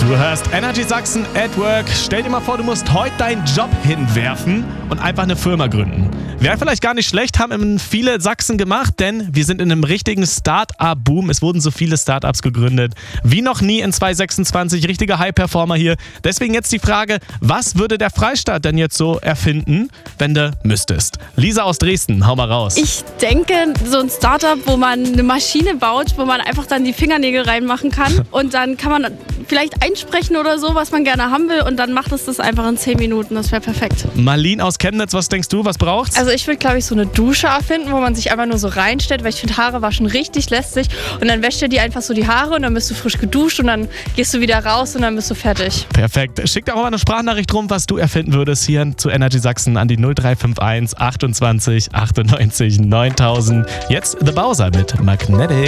Du hörst Energy Sachsen at Work. Stell dir mal vor, du musst heute deinen Job hinwerfen und einfach eine Firma gründen. Wäre vielleicht gar nicht schlecht, haben viele Sachsen gemacht, denn wir sind in einem richtigen Start-up-Boom. Es wurden so viele Startups gegründet wie noch nie in 2026. Richtige High-Performer hier. Deswegen jetzt die Frage, was würde der Freistaat denn jetzt so erfinden, wenn du müsstest? Lisa aus Dresden, hau mal raus. Ich denke, so ein Startup, wo man eine Maschine baut, wo man einfach dann die Fingernägel reinmachen kann und dann kann man vielleicht einsprechen oder so, was man gerne haben will und dann macht es das einfach in 10 Minuten. Das wäre perfekt. Marlene aus Chemnitz, was denkst du, was braucht's? Also ich würde, glaube ich, so eine Dusche erfinden, wo man sich einfach nur so reinstellt, weil ich finde, Haare waschen richtig lästig und dann wäscht dir die einfach so die Haare und dann bist du frisch geduscht und dann gehst du wieder raus und dann bist du fertig. Perfekt. Schick doch auch mal eine Sprachnachricht rum, was du erfinden würdest hier zu Energy Sachsen an die 0351 28 98 9000. Jetzt The Bowser mit Magnetic.